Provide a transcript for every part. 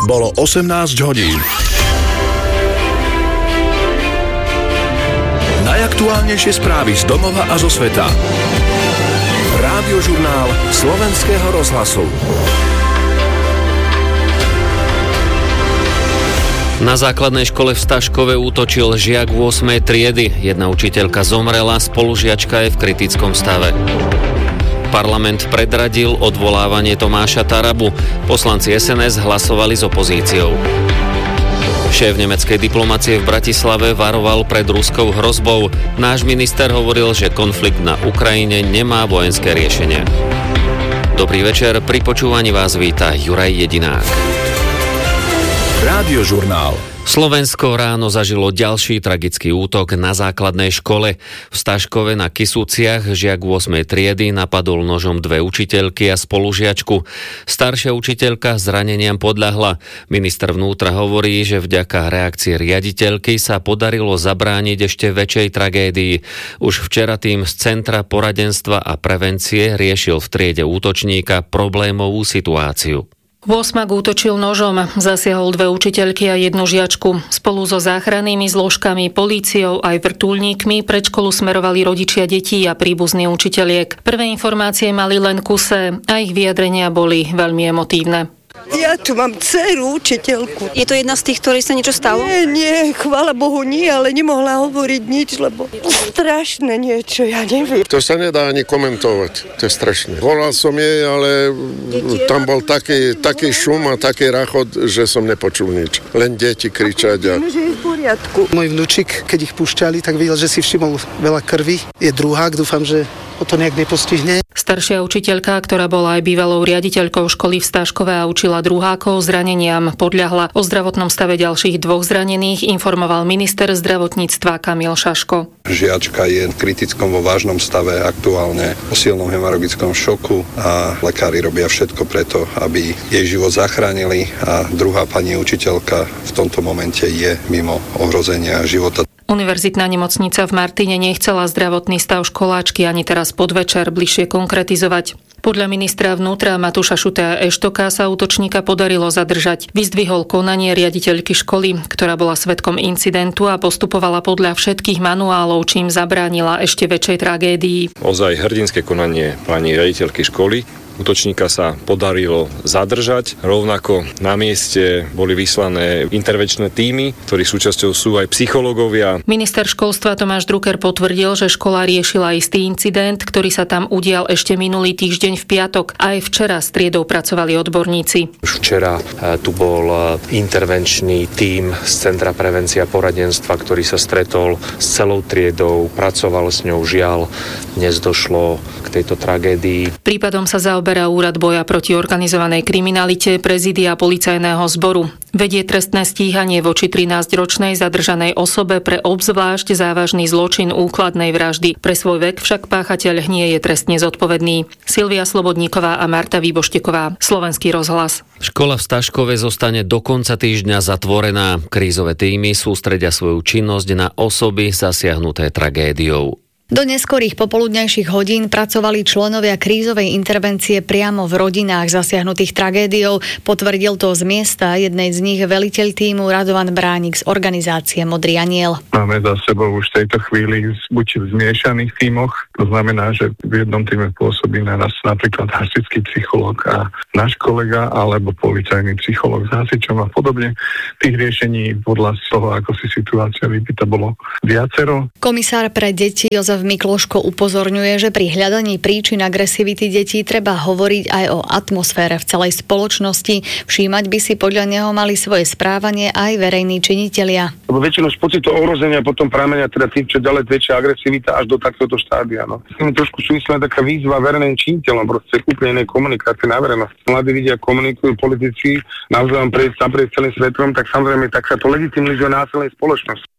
Bolo 18 hodín. Najaktuálnejšie správy z domova a zo sveta. Rádiožurnál Slovenského rozhlasu. Na základnej škole v Staškove útočil žiak 8. triedy. Jedna učiteľka zomrela, spolužiačka je v kritickom stave. Parlament predradil odvolávanie Tomáša Tarabu. Poslanci SNS hlasovali s opozíciou. Šéf nemeckej diplomacie v Bratislave varoval pred ruskou hrozbou. Náš minister hovoril, že konflikt na Ukrajine nemá vojenské riešenie. Dobrý večer, pri počúvaní vás víta Juraj Jedinák. Rádiožurnál. Slovensko ráno zažilo ďalší tragický útok na základnej škole. V Staškove na Kisúciach žiak 8. triedy napadol nožom dve učiteľky a spolužiačku. Staršia učiteľka zraneniam podľahla. Minister vnútra hovorí, že vďaka reakcii riaditeľky sa podarilo zabrániť ešte väčšej tragédii. Už včera tým z Centra poradenstva a prevencie riešil v triede útočníka problémovú situáciu. Osmak útočil nožom, zasiahol dve učiteľky a jednu žiačku. Spolu so záchrannými zložkami, políciou aj vrtuľníkmi pred školu smerovali rodičia detí a príbuzní učiteľiek. Prvé informácie mali len kuse a ich vyjadrenia boli veľmi emotívne. Ja tu mám dceru, učiteľku. Je to jedna z tých, ktorej sa niečo stalo? Nie, chvála Bohu nie, ale nemohla hovoriť nič, lebo strašné niečo, ja neviem. To sa nedá ani komentovať, to je strašné. Volal som jej, ale tam bol taký šum a taký rachot, že som nepočul nič. Len deti kričať. Že je v poriadku. Môj vnúčik, keď ich púšťali, tak videl, že si všimol veľa krvi. Je druhák, dúfam, že ho to nejak nepostihne. Staršia učiteľka, ktorá bola aj bývalou riaditeľkou školy v Staškove a učila druhákov, zraneniam podľahla. O zdravotnom stave ďalších dvoch zranených informoval minister zdravotníctva Kamil Šaško. Žiačka je v kritickom vo vážnom stave aktuálne o silnom hemoragickom šoku a lekári robia všetko preto, aby jej život zachránili a druhá pani učiteľka v tomto momente je mimo ohrozenia života. Univerzitná nemocnica v Martine nechcela zdravotný stav školáčky ani teraz podvečer bližšie konkretizovať. Podľa ministra vnútra Matúša Šutea Eštoka sa útočníka podarilo zadržať. Vyzdvihol konanie riaditeľky školy, ktorá bola svedkom incidentu a postupovala podľa všetkých manuálov, čím zabránila ešte väčšej tragédii. Ozaj hrdinské konanie pani riaditeľky školy. Útočníka sa podarilo zadržať. Rovnako na mieste boli vyslané intervenčné tímy, ktorých súčasťou sú aj psychológovia. Minister školstva Tomáš Drucker potvrdil, že škola riešila istý incident, ktorý sa tam udial ešte minulý týždeň v piatok. Aj včera s triedou pracovali odborníci. Už včera tu bol intervenčný tím z Centra prevencia poradenstva, ktorý sa stretol s celou triedou, pracoval s ňou. Žiaľ, dnes došlo k tejto tragédii. Prípadom sa zaoberá Úrad boja proti organizovanej kriminalite Prezídia policajného zboru. Vedie trestné stíhanie voči 13-ročnej zadržanej osobe pre obzvlášť závažný zločin úkladnej vraždy. Pre svoj vek však páchateľ nie je trestne zodpovedný. Silvia Slobodníková a Marta Výbošteková, Slovenský rozhlas. Škola v Staškove zostane do konca týždňa zatvorená. Krízové tímy sústredia svoju činnosť na osoby zasiahnuté tragédiou. Do neskorých popoludňajších hodín pracovali členovia krízovej intervencie priamo v rodinách zasiahnutých tragédiou. Potvrdil to z miesta jednej z nich veliteľ tímu Radovan Bránik z organizácie Modrý aniel. Máme za sebou už v tejto chvíli buď v zmiešaných tímoch, to znamená, že v jednom tíme pôsobí na nás napríklad hasičský psychológ a náš kolega, alebo policajný psychológ s hasičom a podobne. Tých riešení podľa toho, ako si situácia vypýta, bolo viacero. Komisár pre deti Jozef Mikloško upozorňuje, že pri hľadaní príčin agresivity detí treba hovoriť aj o atmosfére v celej spoločnosti. Všímať by si podľa neho mali svoje správanie aj verejní činitelia. Lebo väčšinou z pocitu ohrozenia potom pramenia teda tým, čo ďalej väčšia agresivita až do takéhoto štádia. No. Trošku súvislená taká výzva verejným činiteľom, proste úplne inej komunikácie na verejnosť. Mladí ľudia komunikujú, politici navzájom naprieč celým svetom, tak samozrejme takáto legitimizuje násilnej spoločnosti.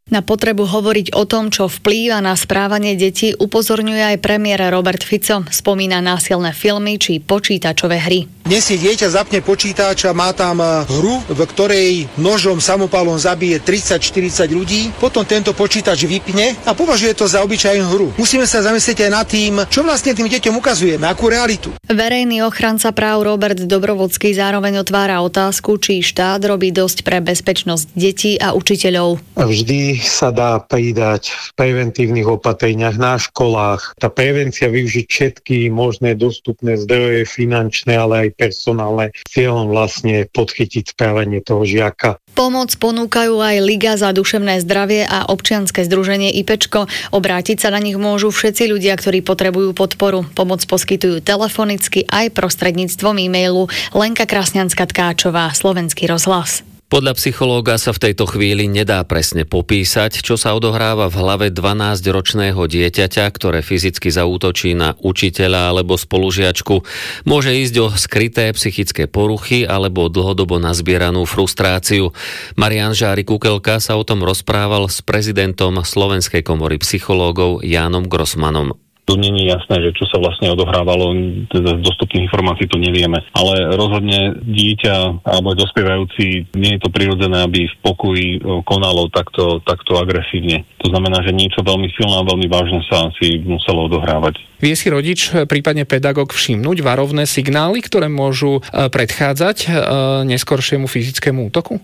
Na potrebu hovoriť o tom, čo vplýva na správanie detí, upozorňuje aj premiér Robert Fico. Spomína násilné filmy či počítačové hry. Dnes si dieťa zapne počítač a má tam hru, v ktorej nožom samopalom zabije 30-40 ľudí, potom tento počítač vypne a považuje to za obyčajnú hru. Musíme sa zamyslieť aj nad tým, čo vlastne tým deťom ukazujeme, akú realitu. Verejný ochranca práv Robert Dobrovodský zároveň otvára otázku, či štát robí dosť pre bezpečnosť detí a učiteľov. Vždy sa dá pridať v preventívnych opatreniach na školách. Tá prevencia využiť všetky možné dostupné zdroje finančné, ale aj personálne, cieľom vlastne podchytiť správanie toho žiaka. Pomoc ponúkajú aj Liga za duševné zdravie a občianske združenie IPčko. Obrátiť sa na nich môžu všetci ľudia, ktorí potrebujú podporu. Pomoc poskytujú telefonicky aj prostredníctvom e-mailu. Lenka Krasňanská-Tkáčová, Slovenský rozhlas. Podľa psychológa sa v tejto chvíli nedá presne popísať, čo sa odohráva v hlave 12-ročného dieťaťa, ktoré fyzicky zaútočí na učiteľa alebo spolužiačku. Môže ísť o skryté psychické poruchy alebo dlhodobo nazbieranú frustráciu. Marián Žárik-Kukelka sa o tom rozprával s prezidentom Slovenskej komory psychológov Jánom Grossmanom. Tu nie je jasné, že čo sa vlastne odohrávalo, teda z dostupných informácií to nevieme. Ale rozhodne dieťa alebo dospievajúci, nie je to prirodzené, aby v pokoji konalo takto agresívne. To znamená, že niečo veľmi silné a veľmi vážne sa asi muselo odohrávať. Vie si rodič, prípadne pedagóg všimnúť varovné signály, ktoré môžu predchádzať neskoršiemu fyzickému útoku?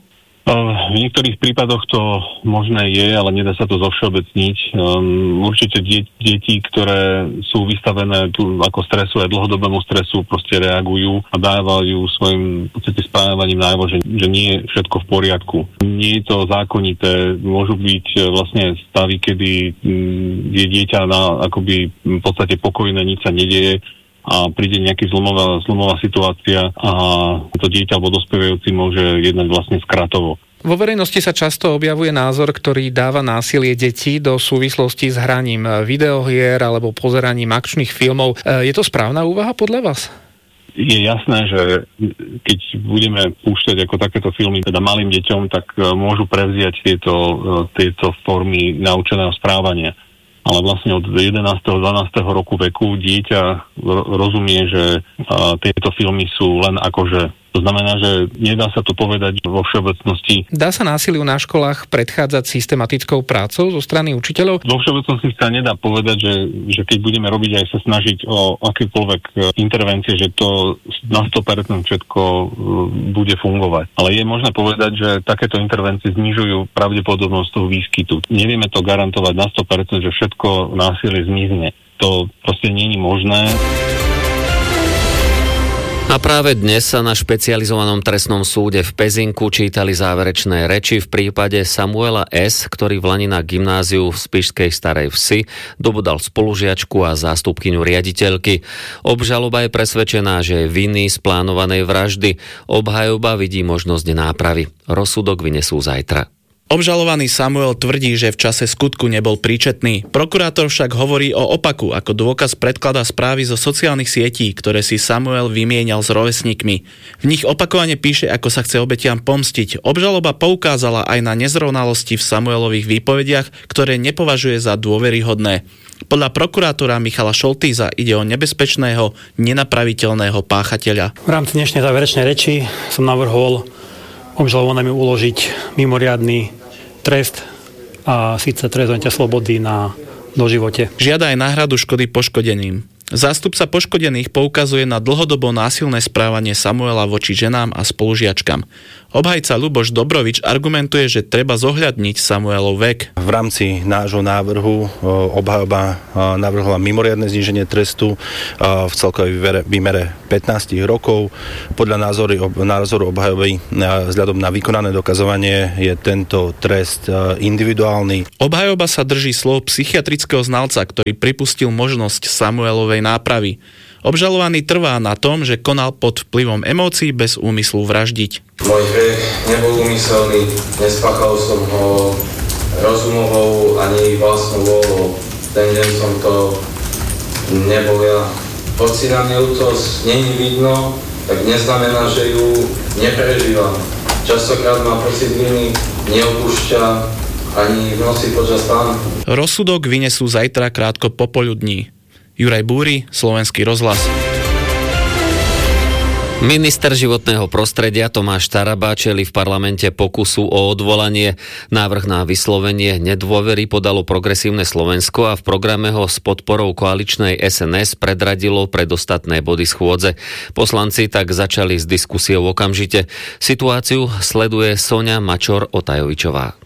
V niektorých prípadoch to možné je, ale nedá sa to zovšeobecniť. Určite deti, ktoré sú vystavené ako stresu, aj dlhodobému stresu, proste reagujú a dávajú svojim správaním najavo, že nie je všetko v poriadku. Nie je to zákonité, môžu byť vlastne stavy, kedy je dieťa akoby v podstate pokojné, nič sa nedeje, a príde nejaká zlomová situácia a to dieťa alebo dospievajúci môže jednať vlastne skratovo. Vo verejnosti sa často objavuje názor, ktorý dáva násilie detí do súvislosti s hraním videohier alebo pozeraním akčných filmov. Je to správna úvaha podľa vás? Je jasné, že keď budeme púšťať ako takéto filmy teda malým deťom, tak môžu prevziať tieto formy naučeného správania. Ale vlastne od 11. 12. roku veku dieťa rozumie, že tieto filmy sú len akože. To znamená, že nedá sa to povedať vo všeobecnosti. Dá sa násiliu na školách predchádzať systematickou prácou zo strany učiteľov? Vo všeobecnosti sa nedá povedať, že keď budeme robiť aj sa snažiť o akékoľvek intervencie, že to na 100% všetko bude fungovať. Ale je možné povedať, že takéto intervencie znižujú pravdepodobnosť toho výskytu. Nevieme to garantovať na 100%, že všetko násilie zmizne. To proste nie je možné. A práve dnes sa na špecializovanom trestnom súde v Pezinku čítali záverečné reči v prípade Samuela S., ktorý vlani na gymnáziu v spišskej Starej Vsi dobodal spolužiačku a zástupkyňu riaditeľky. Obžaloba je presvedčená, že je vinný z plánovanej vraždy. Obhajoba vidí možnosť nápravy. Rozsudok vynesú zajtra. Obžalovaný Samuel tvrdí, že v čase skutku nebol príčetný. Prokurátor však hovorí o opaku, ako dôkaz predkladá správy zo sociálnych sietí, ktoré si Samuel vymienial s rovesníkmi. V nich opakovane píše, ako sa chce obetiam pomstiť. Obžaloba poukázala aj na nezrovnalosti v Samuelových výpovediach, ktoré nepovažuje za dôveryhodné. Podľa prokurátora Michala Šoltíza ide o nebezpečného, nenapraviteľného páchateľa. V rámci dnešnej záverečnej reči som navrhol obžalovanému uložiť mimoriadny trest a síce trest odňatia slobody na doživote. Žiada aj náhradu škody poškodeným. Zástupca poškodených poukazuje na dlhodobo násilné správanie Samuela voči ženám a spolužiačkam. Obhajca Ľuboš Dobrovič argumentuje, že treba zohľadniť Samuelov vek. V rámci nášho návrhu obhajoba navrhla mimoriadne zníženie trestu v celkovej výmere 15 rokov. Podľa názoru obhajoby vzhľadom na vykonané dokazovanie je tento trest individuálny. Obhajoba sa drží slov psychiatrického znalca, ktorý pripustil možnosť Samuelovej nápravy. Obžalovaný trvá na tom, že konal pod vplyvom emócií bez úmyslu vraždiť. Môj hriech nebol úmyselný, nespáchal som ho rozumovou ani vlastnou vôľou. Ten deň som to nebol ja. Hoci na mne útosť nie je vidno, tak neznamená, že ju neprežívam. Častokrát ma pocit viny neopúšťa a ani v noci počas spánku. Rozsudok vynesú zajtra krátko popoludní. Juraj Búry, Slovenský rozhlas. Minister životného prostredia Tomáš Taraba čelí v parlamente pokusu o odvolanie. Návrh na vyslovenie nedôvery podalo Progresívne Slovensko a v programe ho s podporou koaličnej SNS predradilo pred ostatné body schôdze. Poslanci tak začali s diskusiou okamžite. Situáciu sleduje Soňa Mačor-Otajovičová.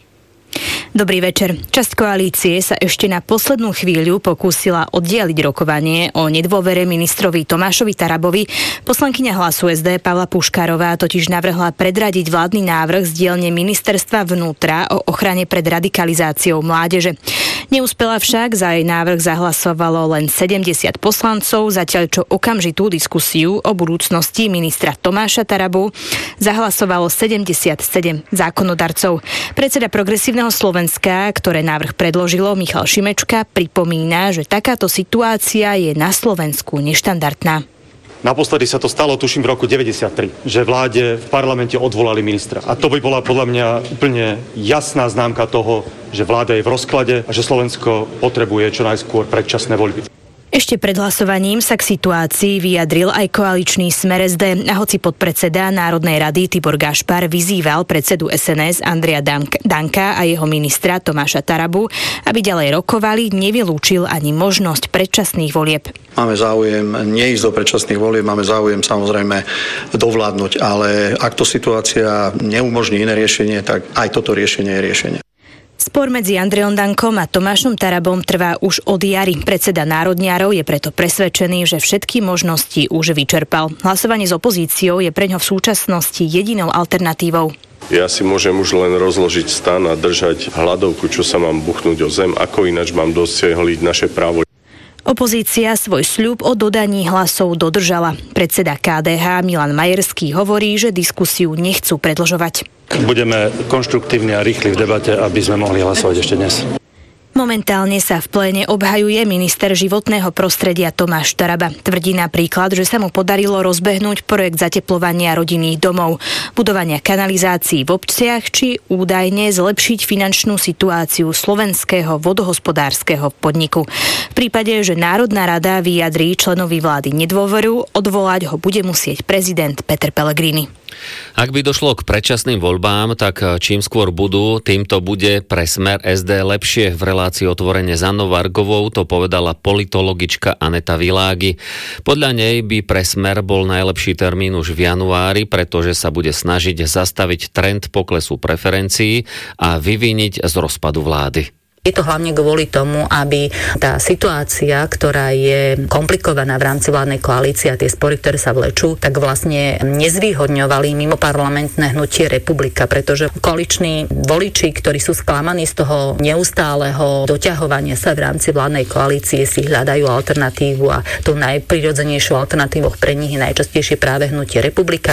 Dobrý večer. Časť koalície sa ešte na poslednú chvíľu pokúsila oddialiť rokovanie o nedôvere ministrovi Tomášovi Tarabovi. Poslankyňa Hlasu SD Pavla Puškárová totiž navrhla predradiť vládny návrh z dielne Ministerstva vnútra o ochrane pred radikalizáciou mládeže. Neúspela však, za jej návrh zahlasovalo len 70 poslancov, zatiaľ čo okamžitú diskusiu o budúcnosti ministra Tomáša Tarabu zahlasovalo 77 zákonodarcov. Predseda Progresívneho Slovenska, ktoré návrh predložilo, Michal Šimečka, pripomína, že takáto situácia je na Slovensku neštandardná. Naposledy sa to stalo, tuším, v roku 93, že vláde v parlamente odvolali ministra. A to by bola podľa mňa úplne jasná známka toho, že vláda je v rozklade a že Slovensko potrebuje čo najskôr predčasné voľby. Ešte pred hlasovaním sa k situácii vyjadril aj koaličný Smer SD a hoci podpredseda Národnej rady Tibor Gašpar vyzýval predsedu SNS Andreja Danka a jeho ministra Tomáša Tarabu, aby ďalej rokovali, nevylúčil ani možnosť predčasných volieb. Máme záujem neísť do predčasných volieb, máme záujem samozrejme dovládnuť, ale ak to situácia neumožní iné riešenie, tak aj toto riešenie je riešenie. Spor medzi Andrejom Dankom a Tomášom Tarabom trvá už od jary. Predseda národniarov je preto presvedčený, že všetky možnosti už vyčerpal. Hlasovanie s opozíciou je preňho v súčasnosti jedinou alternatívou. Ja si môžem už len rozložiť stan a držať hladovku, čo sa mám buchnúť o zem, ako ináč mám dosiahnuť naše právo. Opozícia svoj sľub o dodaní hlasov dodržala. Predseda KDH Milan Majerský hovorí, že diskusiu nechcú predĺžovať. Budeme konštruktívni a rýchli v debate, aby sme mohli hlasovať ešte dnes. Momentálne sa v pléne obhajuje minister životného prostredia Tomáš Taraba. Tvrdí napríklad, že sa mu podarilo rozbehnúť projekt zateplovania rodinných domov, budovania kanalizácií v obciach či údajne zlepšiť finančnú situáciu slovenského vodohospodárskeho podniku. V prípade, že Národná rada vyjadrí členovi vlády nedôveru, odvolať ho bude musieť prezident Peter Pellegrini. Ak by došlo k predčasným voľbám, tak čím skôr budú, týmto bude pre Smer SD lepšie. V relácii Otvorene s Annou Vargovou to povedala politologička Aneta Világi. Podľa nej by pre Smer bol najlepší termín už v januári, pretože sa bude snažiť zastaviť trend poklesu preferencií a vyviniť z rozpadu vlády. Je to hlavne kvôli tomu, aby tá situácia, ktorá je komplikovaná v rámci vládnej koalície a tie spory, ktoré sa vlečú, tak vlastne nezvýhodňovali mimoparlamentné hnutie Republika, pretože koaliční voliči, ktorí sú sklamaní z toho neustáleho doťahovania sa v rámci vládnej koalície, si hľadajú alternatívu a tou najprirodzenejšou alternatívou pre nich je najčastejšie práve hnutie Republika.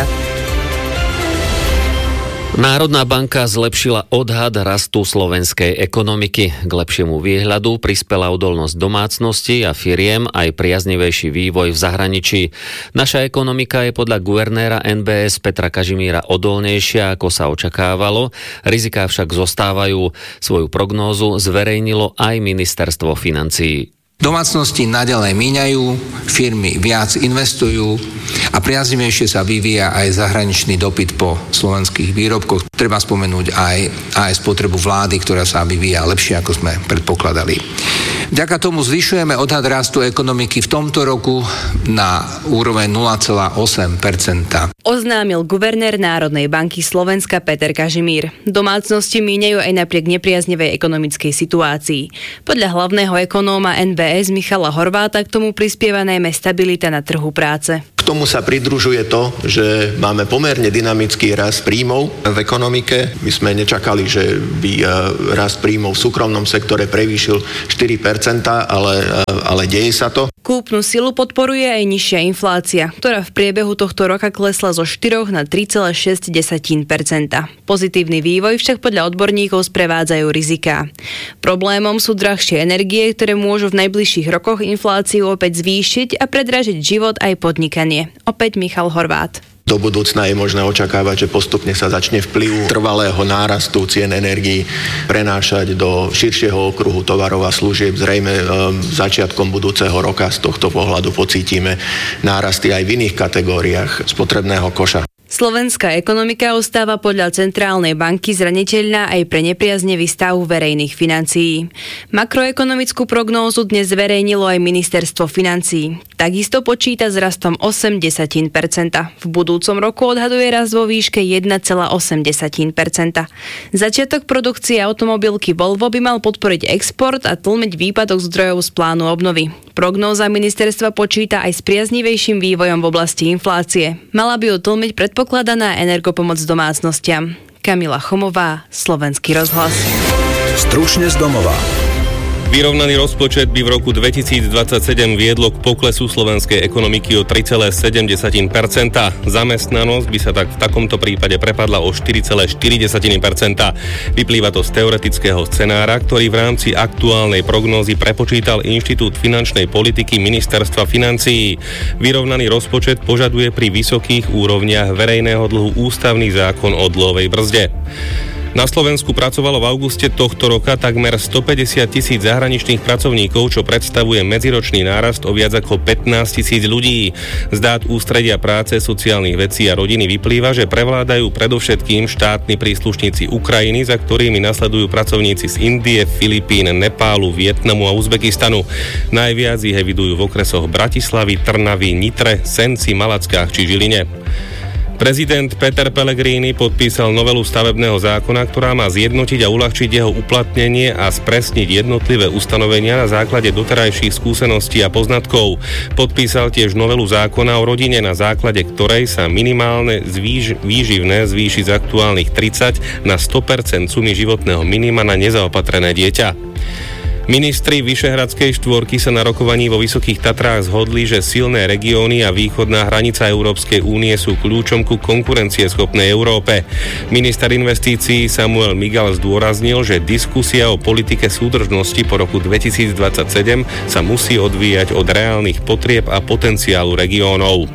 Národná banka zlepšila odhad rastu slovenskej ekonomiky. K lepšiemu výhľadu prispela odolnosť domácností a firiem aj priaznivejší vývoj v zahraničí. Naša ekonomika je podľa guvernéra NBS Petra Kažimíra odolnejšia, ako sa očakávalo. Riziká však zostávajú. Svoju prognózu zverejnilo aj ministerstvo financií. Domácnosti naďalej míňajú, firmy viac investujú a priaznivejšie sa vyvíja aj zahraničný dopyt po slovenských výrobkoch. Treba spomenúť aj spotrebu vlády, ktorá sa vyvíja lepšie, ako sme predpokladali. Vďaka tomu zvyšujeme odhad rastu ekonomiky v tomto roku na úroveň 0,8%. Oznámil guvernér Národnej banky Slovenska Peter Kažimír. Domácnosti míňajú aj napriek nepriaznivej ekonomickej situácii. Podľa hlavného ekonóma NBS Michala Horváta k tomu prispieva najmä stabilita na trhu práce. K tomu sa pridružuje to, že máme pomerne dynamický rast príjmov v ekonomike. My sme nečakali, že by rast príjmov v súkromnom sektore prevýšil 4%, ale deje sa to. Kúpnu silu podporuje aj nižšia inflácia, ktorá v priebehu tohto roka klesla zo 4 na 3,6%. Pozitívny vývoj však podľa odborníkov sprevádzajú riziká. Problémom sú drahšie energie, ktoré môžu v najbližších rokoch infláciu opäť zvýšiť a predražiť život aj podnikanie. Opäť Michal Horvát. Do budúcna je možné očakávať, že postupne sa začne vplyv trvalého nárastu cien energií prenášať do širšieho okruhu tovarov a služieb. Zrejme začiatkom budúceho roka z tohto pohľadu pocítime nárasty aj v iných kategóriách spotrebného koša. Slovenská ekonomika ostáva podľa Centrálnej banky zraniteľná aj pre nepriaznivý stav verejných financií. Makroekonomickú prognózu dnes zverejnilo aj Ministerstvo financií. Takisto počíta s rastom 0,8%. V budúcom roku odhaduje rast vo výške 1,8%. Začiatok produkcie automobilky Volvo by mal podporiť export a tlmiť výpadok zdrojov z plánu obnovy. Prognóza ministerstva počíta aj s priaznivejším vývojom v oblasti inflácie. Mala by ju tlmiť predpokladaná energopomoc domácnostiam. Kamila Chomová, Slovenský rozhlas. Stručne z domova. Vyrovnaný rozpočet by v roku 2027 viedlo k poklesu slovenskej ekonomiky o 3,7%. Zamestnanosť by sa tak v takomto prípade prepadla o 4,4%. Vyplýva to z teoretického scenára, ktorý v rámci aktuálnej prognózy prepočítal Inštitút finančnej politiky Ministerstva financií. Vyrovnaný rozpočet požaduje pri vysokých úrovniach verejného dlhu ústavný zákon o dlhovej brzde. Na Slovensku pracovalo v auguste tohto roka takmer 150 000 zahraničných pracovníkov, čo predstavuje medziročný nárast o viac ako 15 000 ľudí. Z dát Ústredia práce, sociálnych vecí a rodiny vyplýva, že prevládajú predovšetkým štátni príslušníci Ukrajiny, za ktorými nasledujú pracovníci z Indie, Filipín, Nepálu, Vietnamu a Uzbekistanu. Najviac ich evidujú v okresoch Bratislavy, Trnavy, Nitre, Senci, Malackách či Žiline. Prezident Peter Pellegrini podpísal novelu stavebného zákona, ktorá má zjednotiť a uľahčiť jeho uplatnenie a spresniť jednotlivé ustanovenia na základe doterajších skúseností a poznatkov. Podpísal tiež novelu zákona o rodine, na základe ktorej sa minimálne výživné zvýši z aktuálnych 30 na 100% sumy životného minima na nezaopatrené dieťa. Ministri Vyšehradskej štvorky sa na rokovaní vo Vysokých Tatrách zhodli, že silné regióny a východná hranica Európskej únie sú kľúčom ku konkurencieschopnej Európe. Minister investícií Samuel Migal zdôraznil, že diskusia o politike súdržnosti po roku 2027 sa musí odvíjať od reálnych potrieb a potenciálu regiónov.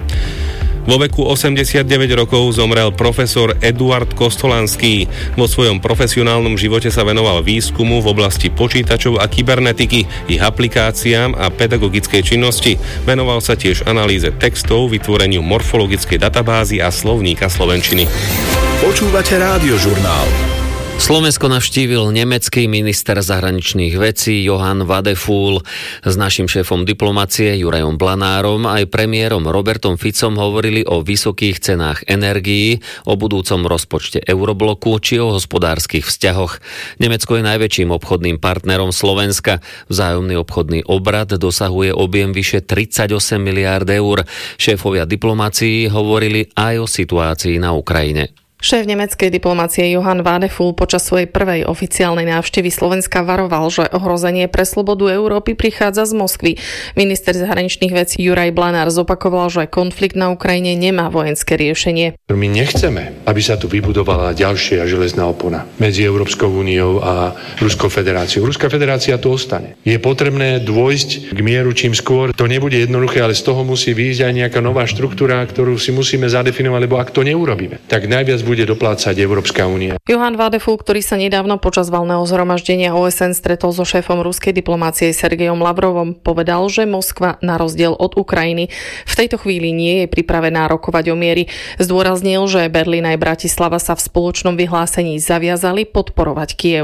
Vo veku 89 rokov zomrel profesor Eduard Kostolanský. Vo svojom profesionálnom živote sa venoval výskumu v oblasti počítačov a kybernetiky, ich aplikáciám a pedagogickej činnosti. Venoval sa tiež analýze textov, vytvoreniu morfologickej databázy a slovníka slovenčiny. Počúvate Rádiožurnál. Slovensko navštívil nemecký minister zahraničných vecí Johann Wadephul. S naším šéfom diplomacie Jurajom Blanárom aj premiérom Robertom Ficom hovorili o vysokých cenách energií, o budúcom rozpočte Eurobloku či o hospodárskych vzťahoch. Nemecko je najväčším obchodným partnerom Slovenska. Vzájomný obchodný obrad dosahuje objem vyše 38 miliárd eur. Šéfovia diplomácií hovorili aj o situácii na Ukrajine. Šéf nemeckej diplomácie Johann Wadephul počas svojej prvej oficiálnej návštevy Slovenska varoval, že ohrozenie pre slobodu Európy prichádza z Moskvy. Minister zahraničných vecí Juraj Blanár zopakoval, že konflikt na Ukrajine nemá vojenské riešenie. My nechceme, aby sa tu vybudovala ďalšia železná opona medzi Európskou úniou a Ruskou federáciou. Ruská federácia tu ostane. Je potrebné dôjsť k mieru čím skôr. To nebude jednoduché, ale z toho musí výjsť aj nejaká nová štruktúra, ktorú si musíme zadefinovať, lebo ak to neurobíme, tak najviac bude doplácať Európska únia. Johann Wadephul, ktorý sa nedávno počas valného zhromaždenia OSN stretol so šéfom ruskej diplomácie Sergejom Lavrovom, povedal, že Moskva na rozdiel od Ukrajiny v tejto chvíli nie je pripravená rokovať o miery. Zdôraznil, že Berlín aj Bratislava sa v spoločnom vyhlásení zaviazali podporovať Kyjev.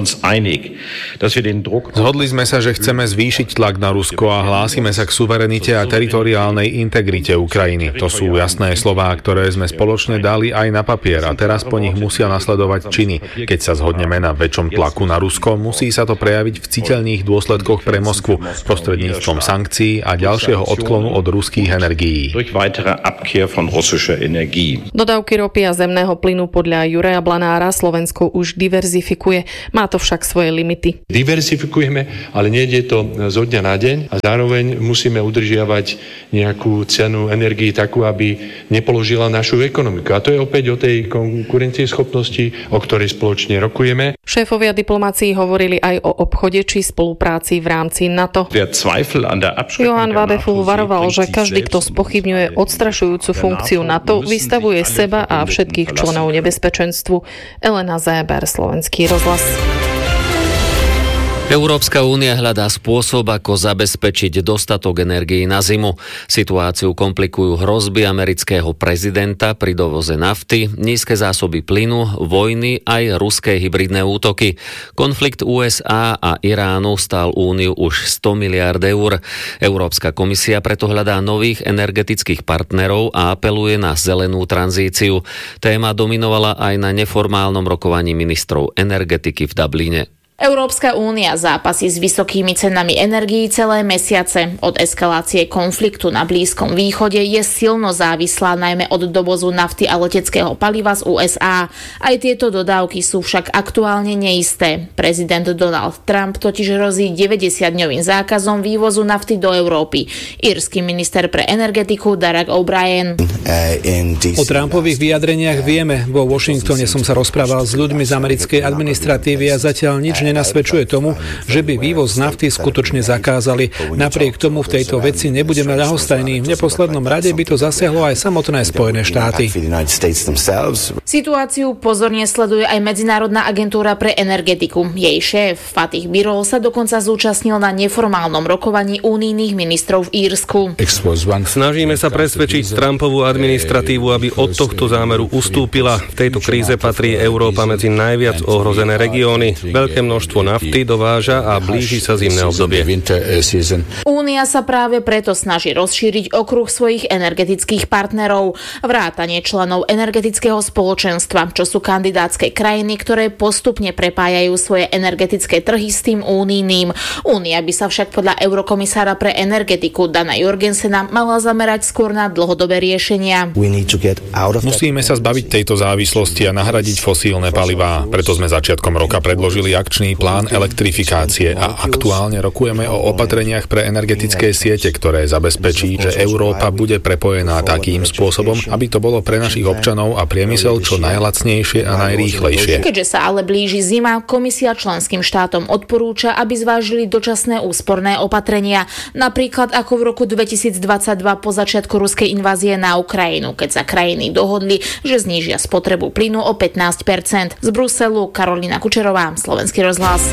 Zhodli sme sa, že chceme zvýšiť tlak na Rusko a hlásime sa k suverenite a teritoriálnej integrite Ukrajiny. To sú jasné slová, ktoré sme spoločne dali aj na papier. A teraz po nich musia nasledovať činy. Keď sa zhodneme na väčšom tlaku na Rusko, musí sa to prejaviť v citeľných dôsledkoch pre Moskvu prostredníctvom sankcií a ďalšieho odklonu od ruských energií. Dodávky ropy a zemného plynu podľa Juraja Blanára Slovensko už diverzifikuje. Má to však svoje limity. Diverzifikujeme, ale nejde to zo dňa na deň a zároveň musíme udržiavať nejakú cenu energii takú, aby nepoložila našu ekonomiku. A to je opäť o tej našej konkurencieschopnosti, o ktorej spoločne rokujeme. Šéfovia diplomácií hovorili aj o obchode či spolupráci v rámci NATO. Johann Wadefull varoval, že každý, kto spochybňuje odstrašujúcu funkciu NATO, vystavuje seba a všetkých členov nebezpečenstvu. Elena Zéber, Slovenský rozhlas. Európska únia hľadá spôsob, ako zabezpečiť dostatok energií na zimu. Situáciu komplikujú hrozby amerického prezidenta pri dovoze nafty, nízke zásoby plynu, vojny aj ruské hybridné útoky. Konflikt USA a Iránu stál úniu už 100 miliárd eur. Európska komisia preto hľadá nových energetických partnerov a apeluje na zelenú tranzíciu. Téma dominovala aj na neformálnom rokovaní ministrov energetiky v Dubline. Európska únia zápasí s vysokými cenami energií celé mesiace. Od eskalácie konfliktu na Blízkom východe je silno závislá najmä od dovozu nafty a leteckého paliva z USA. Aj tieto dodávky sú však aktuálne neisté. Prezident Donald Trump totiž hrozí 90-dňovým zákazom vývozu nafty do Európy. Írsky minister pre energetiku Darragh O'Brien. O Trumpových vyjadreniach vieme. Vo Washingtone som sa rozprával s ľuďmi z americkej administratívy a zatiaľ nič nenasvedčuje tomu, že by vývoz nafty skutočne zakázali. Napriek tomu v tejto veci nebudeme ľahostajní. V neposlednom rade by to zasiahlo aj samotné Spojené štáty. Situáciu pozorne sleduje aj Medzinárodná agentúra pre energetiku. Jej šéf Fatih Birol sa dokonca zúčastnil na neformálnom rokovaní únijných ministrov v Írsku. Snažíme sa presvedčiť Trumpovú administratívu, aby od tohto zámeru ustúpila. V tejto kríze patrí Európa medzi najviac ohrozené regióny. Veľké množstvo nafty dováža a blíži sa zimné obdobie. Únia sa práve preto snaží rozšíriť okruh svojich energetických partnerov, vrátane členov energetického spoločenstva, čo sú kandidátske krajiny, ktoré postupne prepájajú svoje energetické trhy s tým únijným. Únia by sa však podľa eurokomisára pre energetiku Dana Jorgensena mala zamerať skôr na dlhodobé riešenia. Musíme sa zbaviť tejto závislosti a nahradiť fosílne palivá. Preto sme začiatkom roka predložili akčný plán elektrifikácie a aktuálne rokujeme o opatreniach pre energetické siete, ktoré zabezpečí, že Európa bude prepojená takým spôsobom, aby to bolo pre našich občanov a priemysel čo najlacnejšie a najrýchlejšie. Keďže sa ale blíži zima, komisia členským štátom odporúča, aby zvážili dočasné úsporné opatrenia, napríklad ako v roku 2022 po začiatku ruskej invázie na Ukrajinu, keď sa krajiny dohodli, že znížia spotrebu plynu o 15%. Z Bruselu Karolína Kučerová, Slovenský rozhlas.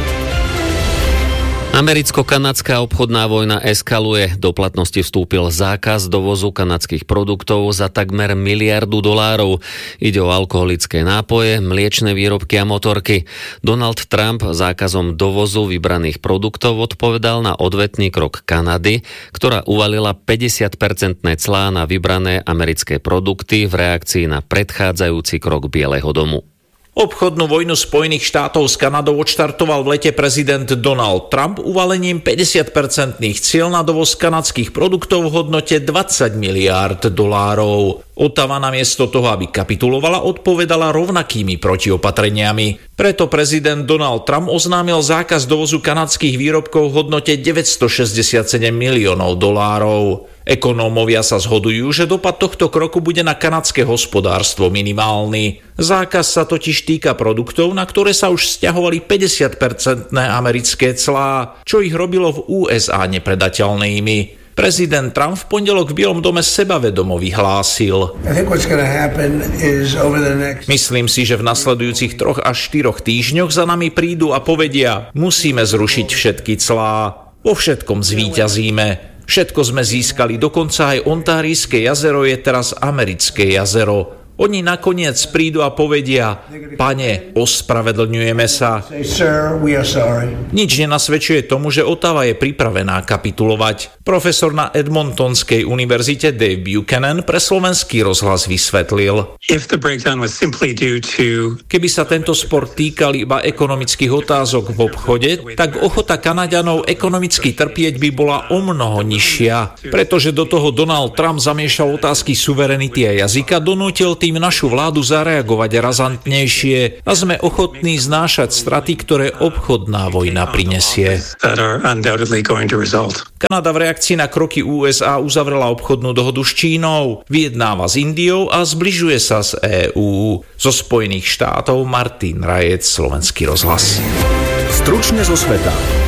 Americko-kanadská obchodná vojna eskaluje. Do platnosti vstúpil zákaz dovozu kanadských produktov za takmer $1 miliardu. Ide o alkoholické nápoje, mliečne výrobky a motorky. Donald Trump zákazom dovozu vybraných produktov odpovedal na odvetný krok Kanady, ktorá uvalila 50% clá na vybrané americké produkty v reakcii na predchádzajúci krok Bieleho domu. Obchodnú vojnu Spojených štátov s Kanadou odštartoval v lete prezident Donald Trump uvalením 50% cieľ na dovoz kanadských produktov v hodnote $20 miliárd. Ottawa namiesto toho, aby kapitulovala, odpovedala rovnakými protiopatreniami. Preto prezident Donald Trump oznámil zákaz dovozu kanadských výrobkov v hodnote $967 miliónov. Ekonómovia sa zhodujú, že dopad tohto kroku bude na kanadské hospodárstvo minimálny. Zákaz sa totiž týka produktov, na ktoré sa už sťahovali 50% americké clá, čo ich robilo v USA nepredateľnými. Prezident Trump v pondelok v Bielom dome sebavedomo vyhlásil: Myslím si, že v nasledujúcich 3 až 4 týždňoch za nami prídu a povedia: musíme zrušiť všetky clá, vo všetkom zvíťazíme. Všetko sme získali, dokonca aj Ontárijské jazero je teraz americké jazero. Oni nakoniec prídu a povedia: Pane, ospravedlňujeme sa. Nič nenasvedčuje tomu, že Ottawa je pripravená kapitulovať. Profesor na Edmontonskej univerzite Dave Buchanan pre Slovenský rozhlas vysvetlil: Keby sa tento spor týkal iba ekonomických otázok v obchode, tak ochota Kanaďanov ekonomicky trpieť by bola omnoho nižšia. Pretože do toho Donald Trump zamiešal otázky suverenity a jazyka, donútil tým nútim našu vládu zareagovať razantnejšie a sme ochotní znášať straty, ktoré obchodná vojna prinesie. Kanada v reakcii na kroky USA uzavrela obchodnú dohodu s Čínou, vyjednáva s Indiou a zbližuje sa s EÚ. Zo Spojených štátov Martin Rajec, Slovenský rozhlas. Stručne zo sveta.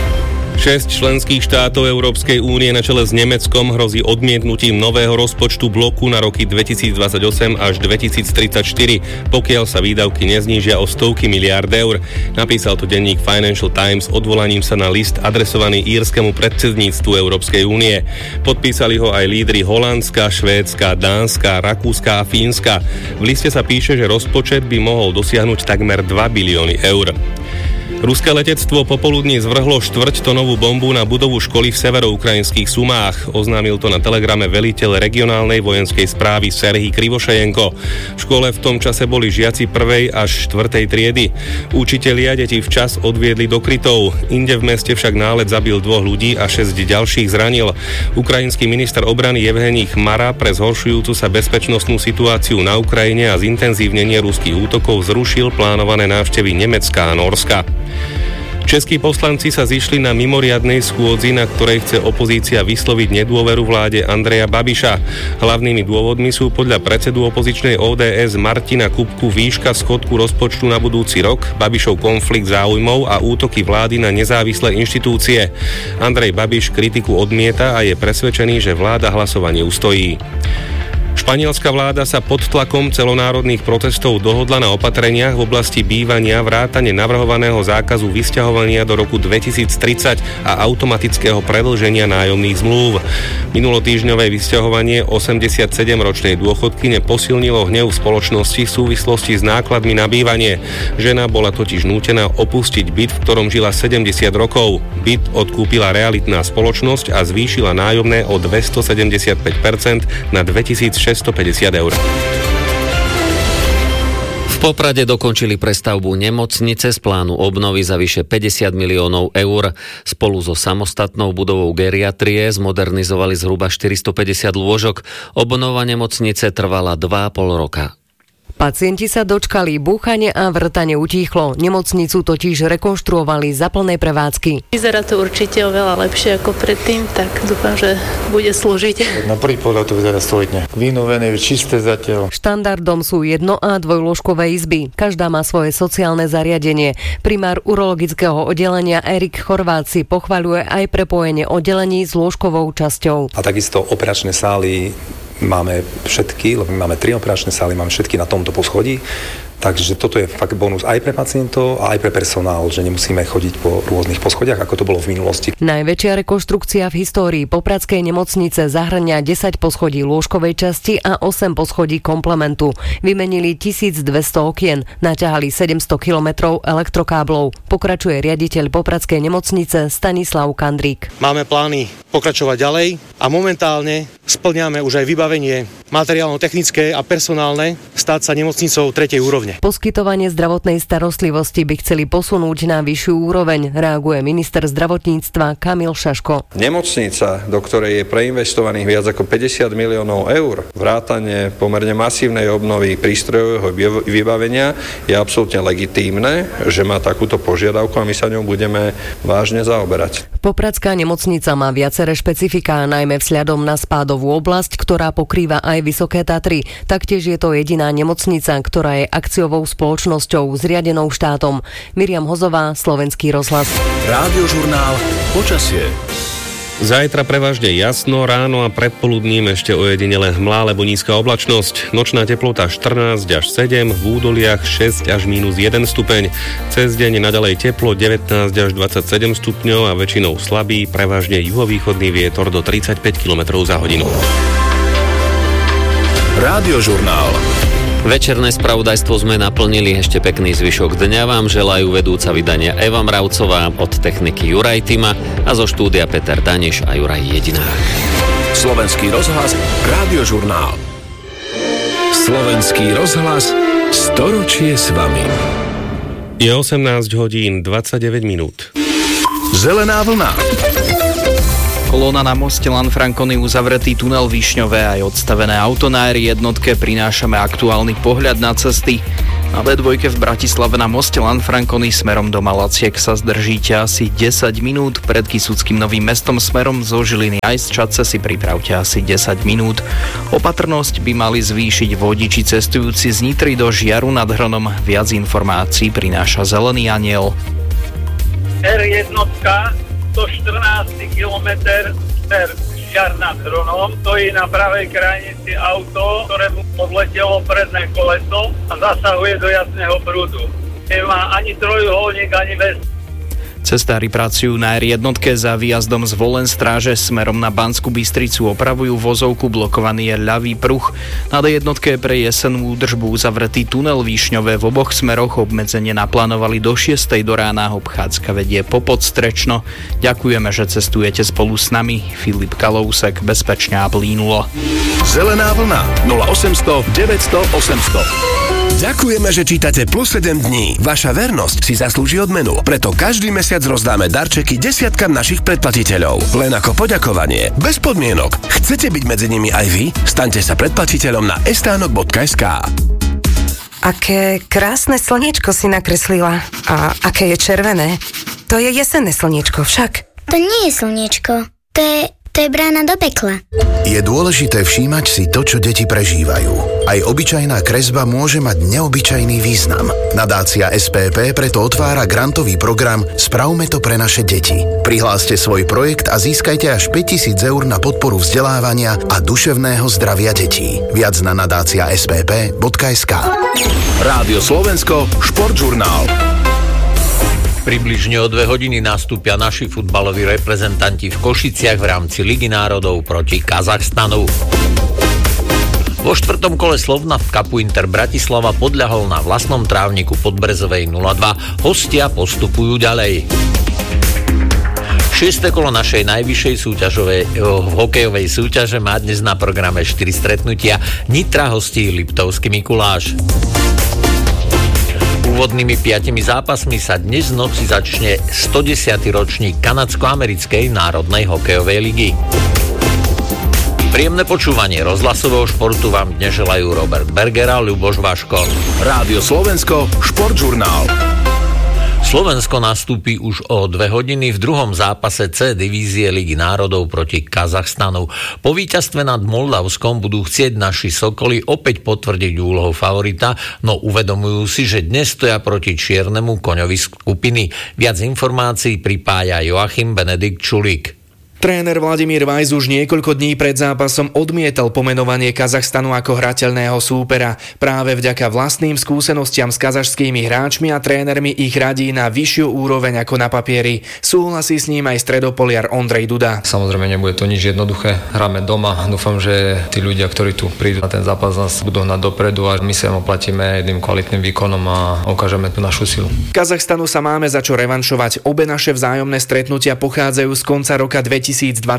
6 členských štátov Európskej únie na čele s Nemeckom hrozí odmietnutím nového rozpočtu bloku na roky 2028 až 2034, pokiaľ sa výdavky neznížia o stovky miliárd eur. Napísal to denník Financial Times odvolaním sa na list adresovaný írskemu predsedníctvu Európskej únie. Podpísali ho aj lídri Holandska, Švédska, Dánska, Rakúska a Fínska. V liste sa píše, že rozpočet by mohol dosiahnuť takmer 2 bilióny eur. Ruské letectvo popoludní zvrhlo 4-tonovú bombu na budovu školy v severoukrajinských Sumách. Oznámil to na telegrame veliteľ regionálnej vojenskej správy Serhij Krivošejenko. V škole v tom čase boli žiaci 1. až 4. triedy. Učitelia deti včas odviedli do krytov. Inde v meste však nálet zabil 2 ľudí a 6 ďalších zranil. Ukrajinský minister obrany Jevhenij Chmara pre zhoršujúcu sa bezpečnostnú situáciu na Ukrajine a zintenzívnenie ruských útokov zrušil plánované návštevy Nemecka a Nórska. Českí poslanci sa zišli na mimoriadnej schôdzi, na ktorej chce opozícia vysloviť nedôveru vláde Andreja Babiša. Hlavnými dôvodmi sú podľa predsedu opozičnej ODS Martina Kupku výška schodku rozpočtu na budúci rok, Babišov konflikt záujmov a útoky vlády na nezávislé inštitúcie. Andrej Babiš kritiku odmieta a je presvedčený, že vláda hlasovanie ustojí. Španielská vláda sa pod tlakom celonárodných protestov dohodla na opatreniach v oblasti bývania vrátane navrhovaného zákazu vysťahovania do roku 2030 a automatického predĺženia nájomných zmluv. Minulotýždňové vysťahovanie 87-ročnej dôchodkyne posilnilo hnev v spoločnosti v súvislosti s nákladmi na bývanie. Žena bola totiž nútená opustiť byt, v ktorom žila 70 rokov. Byt odkúpila realitná spoločnosť a zvýšila nájomné o 275% na 2650 eur. V Poprade dokončili prestavbu nemocnice z plánu obnovy za vyše 50 miliónov eur. Spolu so samostatnou budovou geriatrie zmodernizovali zhruba 450 lôžok. Obnova nemocnice trvala 2,5 roka. Pacienti sa dočkali, búchanie a vrtanie utíchlo. Nemocnicu totiž rekonštruovali za plnej prevádzky. Vyzerá to určite oveľa lepšie ako predtým, tak dúfam, že bude slúžiť. Na prvý pohľad to vyzerá solidne. Vynovené, čisté zatiaľ. Štandardom sú 1- a 2-lôžkové izby. Každá má svoje sociálne zariadenie. Primár urologického oddelenia Erik Chorvát si pochvaľuje aj prepojenie oddelení s lôžkovou časťou. A takisto operačné sály máme všetky, lebo my máme 3 operačné sály, máme všetky na tomto poschodí. Takže toto je fakt bonus aj pre pacientov a aj pre personál, že nemusíme chodiť po rôznych poschodiach, ako to bolo v minulosti. Najväčšia rekonštrukcia v histórii Popradskej nemocnice zahŕňa 10 poschodí lôžkovej časti a 8 poschodí komplementu. Vymenili 1200 okien, naťahali 700 kilometrov elektrokáblov. Pokračuje riaditeľ Popradskej nemocnice Stanislav Kandrík. Máme plány pokračovať ďalej a momentálne spĺňame už aj vybavenie materiálno-technické a personálne stať sa nemocnicou 3. úrovne. Poskytovanie zdravotnej starostlivosti by chceli posunúť na vyššiu úroveň, reaguje minister zdravotníctva Kamil Šaško. Nemocnica, do ktorej je preinvestovaných viac ako 50 miliónov eur, vrátane pomerne masívnej obnovy prístrojového vybavenia, je absolútne legitímne, že má takúto požiadavku a my sa ňou budeme vážne zaoberať. Popradská nemocnica má viaceré špecifiká, najmä vzhľadom na spádovú oblasť, ktorá pokrýva aj Vysoké Tatry. Taktiež je to jediná nemocnica, ktorá je akciovou spoločnosťou zriadenou štátom. Miriam Hozová, Slovenský rozhlas. Rádiožurnál Počasie. Zajtra prevažne jasno, ráno a predpoludním ešte ojedinele hmlá alebo nízka oblačnosť. Nočná teplota 14 až 7, v údoliach 6 až -1 stupeň. Cez deň naďalej teplo 19 až 27 stupňov a väčšinou slabý, prevažne juhovýchodný vietor do 35 km za hodinu. Rádiožurnál. Večerné spravodajstvo sme naplnili, ešte pekný zvyšok dňa vám želajú vedúca vydania Eva Mravcová, od techniky Juraj Tima a zo štúdia Peter Daniš a Juraj Jedinák. Slovenský rozhlas, Rádiožurnál. Slovenský rozhlas, storočie s vami. Je 18 hodín 29 minút. Zelená vlna. Kolóna na moste Lanfranconi, uzavretý tunel Višňové aj odstavené auto na R1 prinášame aktuálny pohľad na cesty. Na B2 v Bratislave na moste Lanfranconi smerom do Malaciek sa zdržíte asi 10 minút, pred Kysuckým Novým Mestom smerom zo Žiliny aj z Čadce si pripravte asi 10 minút. Opatrnosť by mali zvýšiť vodiči cestujúci z Nitry do Žiaru nad Hronom. Viac informácií prináša Zelený aniel. R1, 114 km smer Žiar nad Hronom, stojí na pravej krajnici auto, ktoré mu odletelo predné koleso a zasahuje do jasného prúdu. Nemá ani trojuholník, ani vest. Cestári pracujú na R1 za výjazdom z Volenstráže smerom na Banskú Bystricu, opravujú vozovku, blokovaný je ľavý pruh. Na D1 pre jesennú údržbu uzavretý tunel Výšňové, v oboch smeroch obmedzenie naplánovali do 6. do rána, obchádzka vedie po Podstrečno. Ďakujeme, že cestujete spolu s nami. Filip Kalousek, bezpečne a plínulo. Zelená vlna 0800 900 800. Ďakujeme, že čítate Plus 7 dní. Vaša vernosť si zaslúži odmenu, preto každý mesiac rozdáme darčeky desiatkam našich predplatiteľov. Len ako poďakovanie, bez podmienok. Chcete byť medzi nimi aj vy? Staňte sa predplatiteľom na estánok.sk. Aké krásne slniečko si nakreslila. A aké je červené. To je jesenné slniečko však. To nie je slniečko. To je brána do pekla. Je dôležité všímať si to, čo deti prežívajú. Aj obyčajná kresba môže mať neobyčajný význam. Nadácia SPP preto otvára grantový program Spravme to pre naše deti. Prihláste svoj projekt a získajte až 5 000 eur na podporu vzdelávania a duševného zdravia detí. Viac na nadácia spp.sk. Rádio Slovensko, Športžurnál. Približne o 2 hodiny nastúpia naši futbaloví reprezentanti v Košiciach v rámci Ligy národov proti Kazachstanu. Vo 4. kole Slovna v Cupu Inter Bratislava podľahol na vlastnom trávniku Podbrezovej 0-2. Hostia postupujú ďalej. 6. kolo našej najvyššej hokejovej súťaže má dnes na programe 4 stretnutia. Nitra hostí Liptovský Mikuláš. Úvodnými 5 zápasmi sa dnes v noci začne 110. ročník Kanadsko-americkej národnej hokejovej ligy. Príjemné počúvanie rozhlasového športu vám dnes želajú Robert Berger a Ľuboš Vaško. Rádio Slovensko, Športžurnál. Slovensko nastúpi už o 2 hodiny v druhom zápase C divízie Ligy národov proti Kazachstanu. Po víťazstve nad Moldavskom budú chcieť naši Sokoli opäť potvrdiť úlohu favorita, no uvedomujú si, že dnes stoja proti čiernemu koňovi skupiny. Viac informácií pripája Joachim Benedikt Čulík. Tréner Vladimír Vajs už niekoľko dní pred zápasom odmietal pomenovanie Kazachstanu ako hrateľného súpera. Práve vďaka vlastným skúsenostiam s kazašskými hráčmi a trénermi ich radí na vyššiu úroveň ako na papieri. Súhlasí s ním aj stredopoliar Ondrej Duda. Samozrejme nebude to nič jednoduché. Hráme doma. Dúfam, že tí ľudia, ktorí tu prídu na ten zápas, nás budú hnať dopredu a my sa im oplatíme jedným kvalitným výkonom a ukážeme tú našu silu. Kazachstanu sa máme za čo revanšovať. Obe naše vzájomné stretnutia pochádzajú z konca roka 2022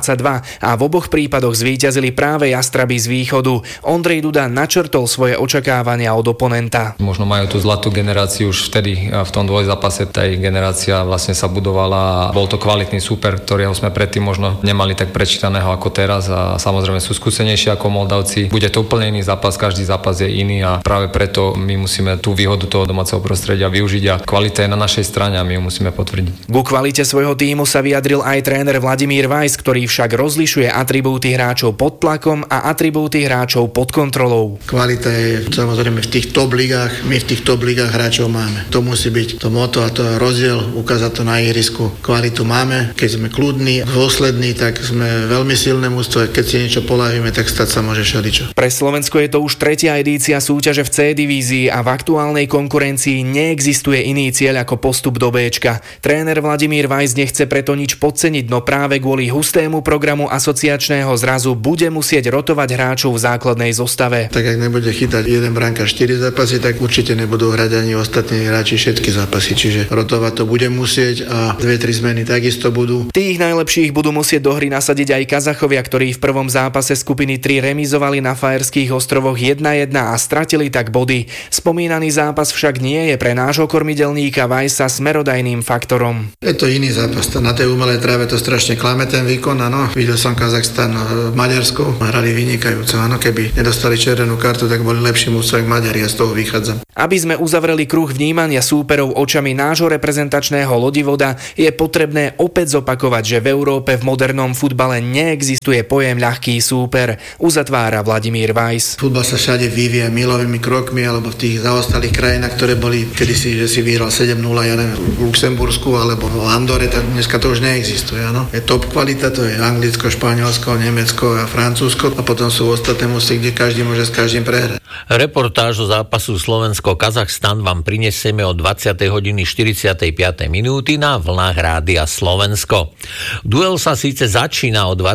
a v oboch prípadoch zvíťazili práve Jastraby z východu. Ondrej Duda načrtol svoje očakávania od oponenta. Možno majú tú zlatú generáciu už vtedy v tom dvojzápase. Tá generácia vlastne sa budovala. Bol to kvalitný súper, ktorého sme predtým možno nemali tak prečítaného ako teraz a samozrejme sú skúsenejší ako Moldavci. Bude to úplne iný zápas, každý zápas je iný a práve preto my musíme tú výhodu toho domáceho prostredia využiť a kvalita je na našej strane a my ju musíme potvrdiť. Ku kvalite svojho tímu sa vyjadril aj tréner Vladimír Vajs, ktorý však rozlišuje atribúty hráčov pod tlakom a atribúty hráčov pod kontrolou. Kvalita je samozrejme v tých top ligách, my v tých top ligách hráčov máme. To musí byť to motto a to je rozdiel, ukázať to na ihrisku. Kvalitu máme, keď sme kľudní, dôslední, tak sme veľmi silné mužstvo, keď si niečo poľavíme, tak stať sa môže všeličo. Pre Slovensko je to už 3. edícia súťaže v C divízii a v aktuálnej konkurencii neexistuje iný cieľ ako postup do Bčka. Tréner Vladimír Vajs nechce preto nič podceniť, no práve kvôli hustému programu asociačného zrazu bude musieť rotovať hráčov v základnej zostave. Tak ak nebude chytať jeden brankár 4 zápasy, tak určite nebudú hrať ani ostatní hráči všetky zápasy, čiže rotovať to bude musieť a 2-3 zmeny takisto budú. Tých najlepších budú musieť do hry nasadiť aj Kazachovia, ktorí v prvom zápase skupiny 3 remizovali na Fajerských ostrovoch 1-1 a stratili tak body. Spomínaný zápas však nie je pre nášho kormidelníka Vajsa smerodajným faktorom. Je to iný zápas, na tej umelej tráve to strašne klamete, ten výkon, áno. Videl som Kazachstan v Maďarsku, hrali vynikajúco, áno. Keby nedostali červenú kartu, tak boli lepší mužstvo ako Maďari, ja z toho vychádzam. Aby sme uzavreli kruh vnímania súperov očami nášho reprezentačného lodivoda, je potrebné opäť zopakovať, že v Európe v modernom futbale neexistuje pojem ľahký súper, uzatvára Vladimír Weiss. Futbal sa všade vyvíja milovými krokmi, alebo v tých zaostalých krajinách, ktoré boli kedysi, že si vyhral 7-0, ja neviem, v Luxembursku alebo v Andore, tak dneska to už neexistuje, áno. Je top kvalita, to je Anglicko, Španielsko, Nemecko a Francúzsko a potom sú ostatné musy, kde každý môže s každým prehrať. Reportáž zo zápasu Slovensko-Kazachstan vám prinesieme o 20:45 na vlnách Rádia Slovensko. Duel sa síce začína o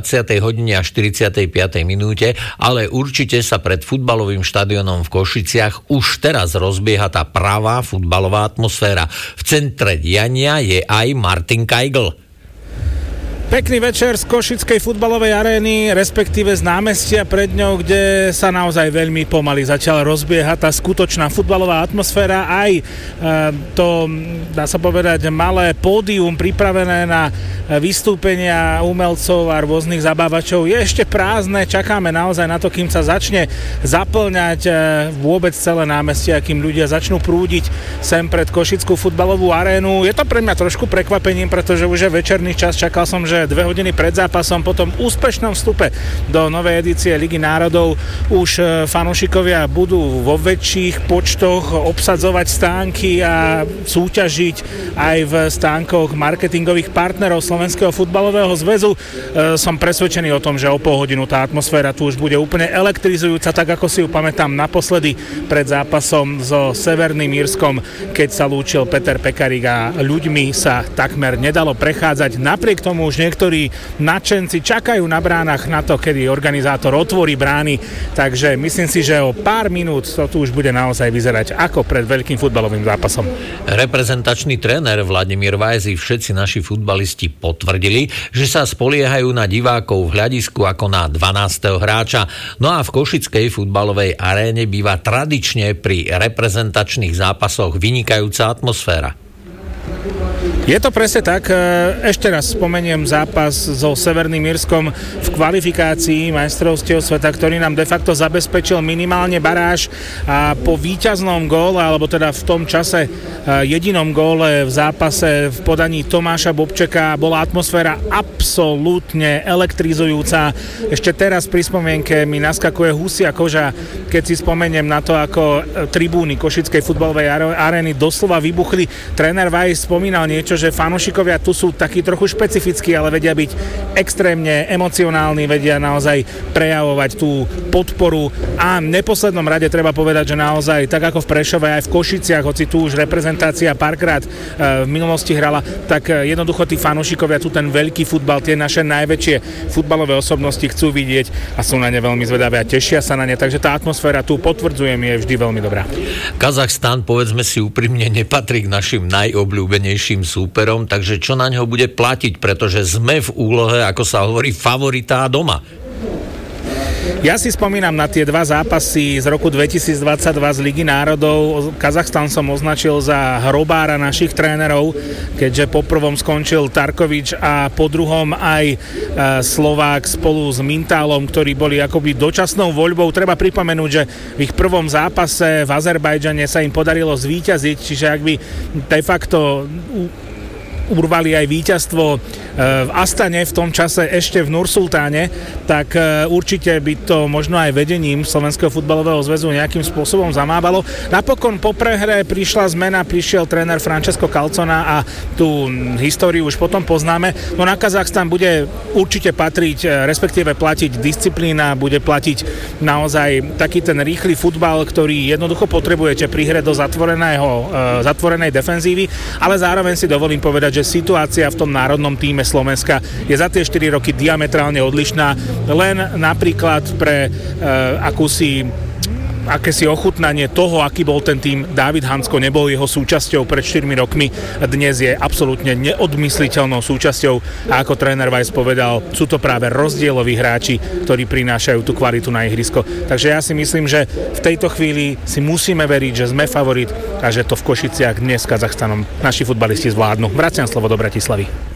20:45, ale určite sa pred futbalovým štadiónom v Košiciach už teraz rozbieha tá pravá futbalová atmosféra. V centre diania je aj Martin Kajgl. Pekný večer z Košickej futbalovej arény, respektíve z námestia pred ňou, kde sa naozaj veľmi pomaly začala rozbiehať tá skutočná futbalová atmosféra. Aj to, dá sa povedať, malé pódium pripravené na vystúpenia umelcov a rôznych zabávačov je ešte prázdne. Čakáme naozaj na to, kým sa začne zaplňať vôbec celé námestie, kým ľudia začnú prúdiť sem pred Košickú futbalovú arénu. Je to pre mňa trošku prekvapením, pretože už je večerný čas, čakal som, že 2 hodiny pred zápasom, po tom úspešnom vstupe do novej edície Ligy národov už fanúšikovia budú vo väčších počtoch obsadzovať stánky a súťažiť aj v stánkoch marketingových partnerov Slovenského futbalového zväzu. Som presvedčený o tom, že o pol hodinu tá atmosféra tu už bude úplne elektrizujúca, tak ako si ju pamätám naposledy pred zápasom so Severným Írskom, keď sa lúčil Peter Pekarík a ľuďmi sa takmer nedalo prechádzať. Napriek tomu už niektorí nadšenci čakajú na bránach na to, kedy organizátor otvorí brány, takže myslím si, že o pár minút to tu už bude naozaj vyzerať ako pred veľkým futbalovým zápasom. Reprezentačný tréner Vladimír Weiss i všetci naši futbalisti potvrdili, že sa spoliehajú na divákov v hľadisku ako na 12. hráča. No a v košickej futbalovej aréne býva tradične pri reprezentačných zápasoch vynikajúca atmosféra. Je to presne tak. Ešte raz spomeniem zápas so Severným Írskom v kvalifikácii majstrovstiev sveta, ktorý nám de facto zabezpečil minimálne baráž a po víťaznom góle, alebo teda v tom čase jedinom góle v zápase v podaní Tomáša Bobčeka bola atmosféra absolútne elektrizujúca. Ešte teraz pri spomienke mi naskakuje husia koža, keď si spomeniem na to, ako tribúny Košickej futbalovej arény doslova vybuchli. Tréner Weiss spomínal niečo, že fanúšikovia tu sú takí trochu špecifickí, ale vedia byť extrémne emocionálni, vedia naozaj prejavovať tú podporu a v neposlednom rade treba povedať, že naozaj tak ako v Prešove aj v Košiciach, hoci tu už reprezentácia párkrát v minulosti hrala, tak jednoducho tí fanúšikovia tu ten veľký futbal, tie naše najväčšie futbalové osobnosti chcú vidieť a sú na ne veľmi zvedavé a tešia sa na ne, takže tá atmosféra tu, potvrdzujem, je vždy veľmi dobrá. Kazachstan, povedzme si úprimne, nepatrí k našim najobľúbenejším súperom, takže čo na ňo bude platiť, pretože sme v úlohe, ako sa hovorí, favorita doma. Ja si spomínam na tie 2 zápasy z roku 2022 z Ligy národov. Kazachstan som označil za hrobára našich trénerov, keďže po prvom skončil Tarkovič a po druhom aj Slovák spolu s Mintálom, ktorí boli akoby dočasnou voľbou. Treba pripomenúť, že v ich prvom zápase v Azerbajdžane sa im podarilo zvíťaziť, čiže ak by de facto urvali aj víťazstvo v Astane, v tom čase ešte v Nursultáne, tak určite by to možno aj vedením Slovenského futbalového zväzu nejakým spôsobom zamábalo. Napokon po prehre prišla zmena, prišiel tréner Francesco Calzona a tú históriu už potom poznáme. No na Kazachstan bude určite patriť, respektíve platiť disciplína, bude platiť naozaj taký ten rýchly futbal, ktorý jednoducho potrebujete pri hre do zatvorenej defenzívy, ale zároveň si dovolím povedať, že situácia v tom národnom tíme Slovenska je za tie 4 roky diametrálne odlišná. Len napríklad pre akési ochutnanie toho, aký bol ten tým. Dávid Hansko nebol jeho súčasťou pred 4 rokmi, dnes je absolútne neodmysliteľnou súčasťou a ako tréner Weiss povedal, sú to práve rozdieloví hráči, ktorí prinášajú tú kvalitu na ihrisko. Takže ja si myslím, že v tejto chvíli si musíme veriť, že sme favorit a že to v Košiciach dnes s Kazachstanom naši futbalisti zvládnu. Vraciam slovo do Bratislavy.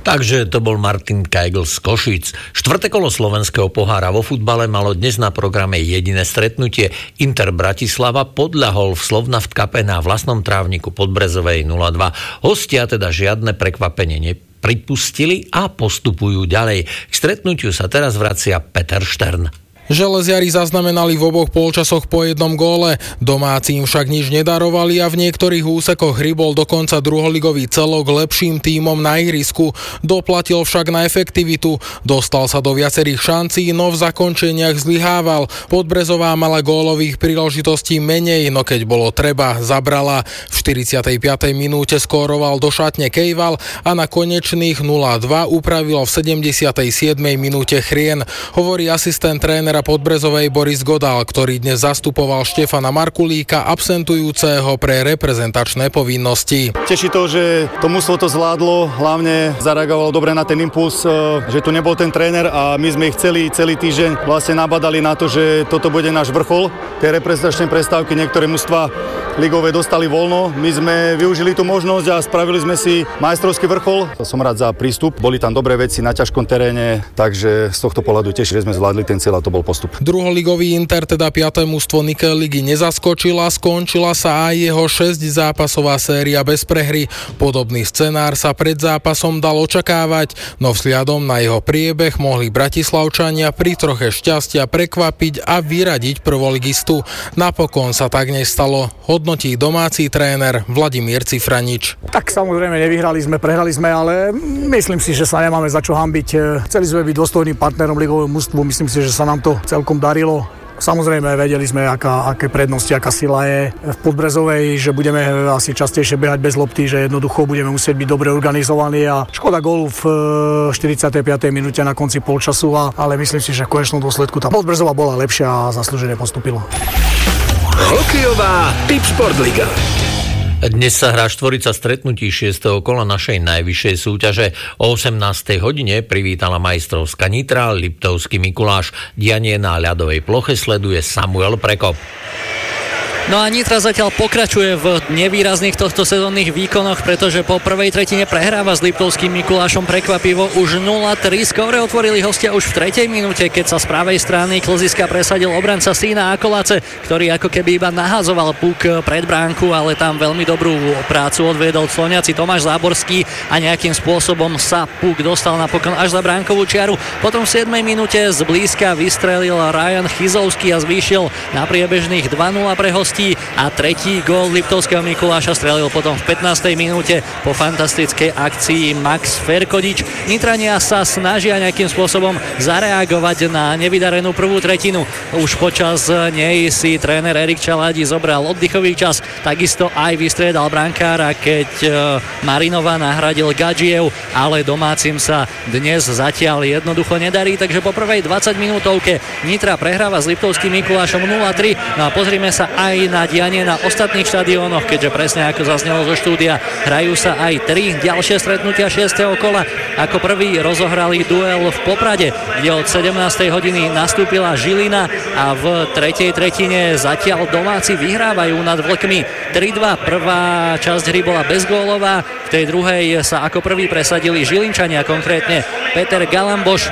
Takže to bol Martin Kajgl z Košíc. 4. kolo slovenského pohára vo futbale malo dnes na programe jediné stretnutie. Inter Bratislava podľahol v Slovnaft Cupe na vlastnom trávniku Podbrezovej 0-2. Hostia teda žiadne prekvapenie nepripustili a postupujú ďalej. K stretnutiu sa teraz vracia Peter Štern. Železiari zaznamenali v oboch polčasoch po jednom góle, domáci im však nič nedarovali a v niektorých úsekoch hry bol dokonca druholigový celok lepším tímom na ihrisku. Doplatil však na efektivitu, dostal sa do viacerých šancí, no v zakončeniach zlyhával. Podbrezová mala gólových príležitostí menej, no keď bolo treba, zabrala. V 45. minúte skóroval do šatne Kejval a na konečných 0-2 upravil v 77. minúte Chrien, hovorí asistent trénera Podbrezovej Boris Godal, ktorý dnes zastupoval Štefana Markulíka, absentujúceho pre reprezentačné povinnosti. Teší to, že to mužstvo to zvládlo, hlavne zareagovalo dobre na ten impuls, že tu nebol ten tréner a my sme ich celý týždeň vlastne nabadali na to, že toto bude náš vrchol. Tie reprezentačné prestávky niektoré mužstva ligové dostali voľno. My sme využili tú možnosť a spravili sme si majstrovský vrchol. Som rád za prístup. Boli tam dobré veci na ťažkom teréne, takže z tohto pohľadu teší, že sme zvládli ten cieľ a to bol postup. Druholigový Inter, teda 5. mužstvo Nikel ligy nezaskočila, skončila sa aj jeho 6-zápasová séria bez prehry. Podobný scenár sa pred zápasom dal očakávať, no vzhľadom na jeho priebeh mohli Bratislavčania pri troche šťastia prekvapiť a vyradiť prvoligistu. Napokon sa tak nestalo, hodnotí domáci tréner Vladimír Cifranič. Tak samozrejme nevyhrali sme, prehrali sme, ale myslím si, že sa nemáme za čo hanbiť. Chceli sme byť dôstojným partnerom ligového mužstvu, myslím si, že sa nám to celkom darilo. Samozrejme, vedeli sme, aké prednosti, aká sila je v Podbrezovej, že budeme asi častejšie behať bez lopty, že jednoducho budeme musieť byť dobre organizovaní a škoda gól v 45. minúte na konci polčasu, ale myslím si, že v konečnom dôsledku tá Podbrezová bola lepšia a zaslúžene postupila. Hokejová Tipsport Liga. Dnes sa hrá štvorica stretnutí 6. kola našej najvyššej súťaže. O 18. hodine privítala majstrovská Nitra Liptovský Mikuláš. Dianie na ľadovej ploche sleduje Samuel Prekop. No a Nitra zatiaľ pokračuje v nevýrazných tohto sezónnych výkonoch, pretože po prvej tretine prehráva s Liptovským Mikulášom prekvapivo už 0-3. Skóre otvorili hostia už v 3. minúte, keď sa z pravej strany klziska presadil obranca Stína Akolace, ktorý ako keby iba nahazoval puk pred bránku, ale tam veľmi dobrú prácu odviedol Cloniaci Tomáš Záborský a nejakým spôsobom sa puk dostal napokon až za bránkovú čiaru. Potom v 7. minúte zblízka vystrelil Ryan Chyzovský a zvýšil na priebežných 2-0 pre hostí. A tretí gól Liptovského Mikuláša strelil potom v 15. minúte po fantastickej akcii Max Ferkodič. Nitrania sa snažia nejakým spôsobom zareagovať na nevydarenú prvú tretinu. Už počas nej si tréner Erik Čaládi zobral oddychový čas, takisto aj vystriedal brankára, keď Marinova nahradil Gadžiev, ale domácim sa dnes zatiaľ jednoducho nedarí, takže po prvej 20 minútovke Nitra prehráva s Liptovským Mikulášom 0-3. No a pozrime sa aj na dianie na ostatných štadiónoch, keďže presne ako zaznelo zo štúdia, hrajú sa aj 3 ďalšie stretnutia 6. kola. Ako prvý rozohrali duel v Poprade, kde od 17. hodiny nastúpila Žilina a v tretej tretine zatiaľ domáci vyhrávajú nad Vlkmi 3-2. Prvá časť hry bola bezgólová, v tej druhej sa ako prvý presadili Žilinčania, konkrétne Peter Galamboš.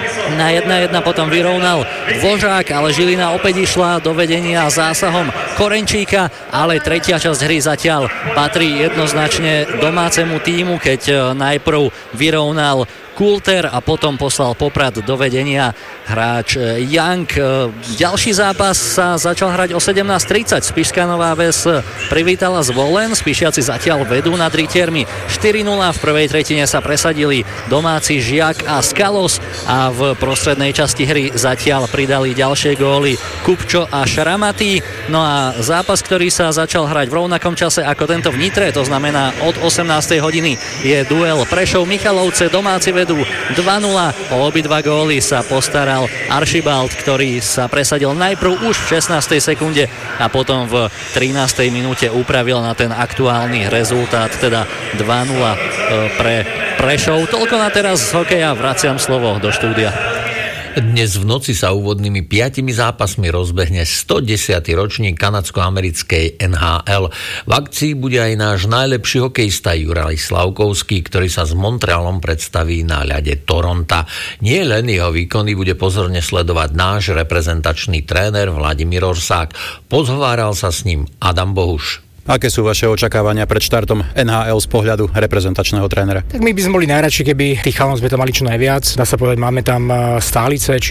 Na 1-1 potom vyrovnal Dvožák, ale Žilina opäť išla do vedenia zásahom Korenčíka, ale tretia časť hry zatiaľ patrí jednoznačne domácemu tímu, keď najprv vyrovnal Kulter a potom poslal Poprad do vedenia hráč Young. Ďalší zápas sa začal hrať o 17:30. Spišská Nová Ves privítala Zvolen. Spišiaci zatiaľ vedú nad Rytiermi 4-0. V prvej tretine sa presadili domáci Žiak a Skalos a v prostrednej časti hry zatiaľ pridali ďalšie góly Kupčo a Šramatý. No a zápas, ktorý sa začal hrať v rovnakom čase ako tento v Nitre, to znamená od 18. hodiny, je duel Prešov Michalovce. Domáci vedú 2-0. O obidva góly sa postaral Archibald, ktorý sa presadil najprv už v 16. sekunde a potom v 13. minúte upravil na ten aktuálny rezultát, teda 2-0 pre Prešov. Toľko na teraz z hokeja, vraciam slovo do štúdia. Dnes v noci sa úvodnými 5 zápasmi rozbehne 110. ročník kanadsko-americkej NHL. V akcii bude aj náš najlepší hokejista Juraj Slavkovský, ktorý sa s Montrealom predstaví na ľade Toronta. Nie len jeho výkony bude pozorne sledovať náš reprezentačný tréner Vladimír Orsák. Pozhováral sa s ním Adam Bohuš. Aké sú vaše očakávania pred štartom NHL z pohľadu reprezentačného trénera? Tak my by sme boli najradšej, keby tých chalanov sme tam mali čo najviac. Dá sa povedať, máme tam stálice,